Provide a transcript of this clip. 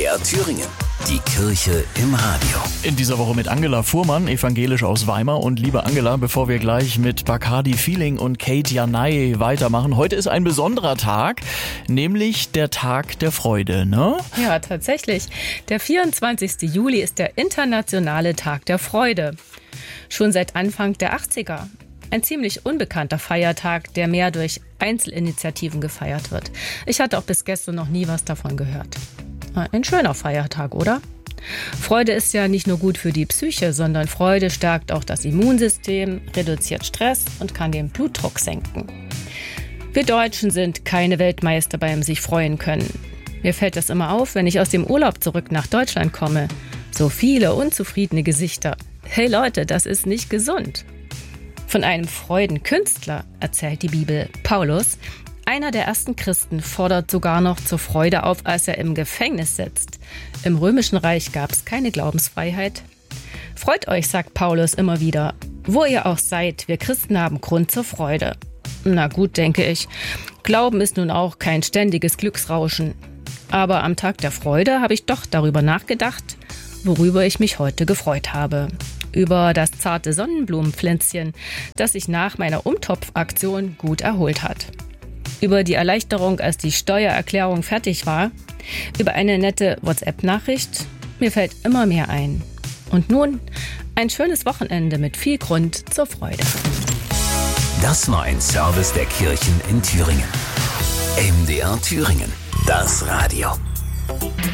MDR Thüringen. Die Kirche im Radio. In dieser Woche mit Angela Fuhrmann, evangelisch aus Weimar. Und liebe Angela, bevor wir gleich mit Bacardi Feeling und Kate Janay weitermachen, heute ist ein besonderer Tag, nämlich der Tag der Freude, ne? Ja, tatsächlich. Der 24. Juli ist der internationale Tag der Freude. Schon seit Anfang der 80er. Ein ziemlich unbekannter Feiertag, der mehr durch Einzelinitiativen gefeiert wird. Ich hatte auch bis gestern noch nie was davon gehört. Ein schöner Feiertag, oder? Freude ist ja nicht nur gut für die Psyche, sondern Freude stärkt auch das Immunsystem, reduziert Stress und kann den Blutdruck senken. Wir Deutschen sind keine Weltmeister beim sich freuen können. Mir fällt das immer auf, wenn ich aus dem Urlaub zurück nach Deutschland komme. So viele unzufriedene Gesichter. Hey Leute, das ist nicht gesund. Von einem Freudenkünstler erzählt die Bibel. Paulus, einer der ersten Christen, fordert sogar noch zur Freude auf, als er im Gefängnis sitzt. Im Römischen Reich gab es keine Glaubensfreiheit. Freut euch, sagt Paulus immer wieder. Wo ihr auch seid, wir Christen haben Grund zur Freude. Na gut, denke ich. Glauben ist nun auch kein ständiges Glücksrauschen. Aber am Tag der Freude habe ich doch darüber nachgedacht, worüber ich mich heute gefreut habe. Über das zarte Sonnenblumenpflänzchen, das sich nach meiner Umtopfaktion gut erholt hat. Über die Erleichterung, als die Steuererklärung fertig war. Über eine nette WhatsApp-Nachricht. Mir fällt immer mehr ein. Und nun ein schönes Wochenende mit viel Grund zur Freude. Das war ein Service der Kirchen in Thüringen. MDR Thüringen, das Radio.